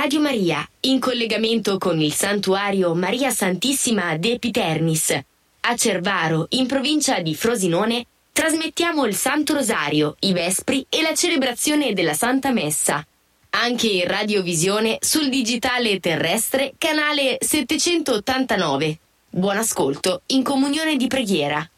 Radio Maria, in collegamento con il santuario Maria Santissima de Piternis. A Cervaro, in provincia di Frosinone, trasmettiamo il Santo Rosario, i Vespri e la celebrazione della Santa Messa. Anche in radiovisione sul digitale terrestre, canale 789. Buon ascolto in comunione di preghiera.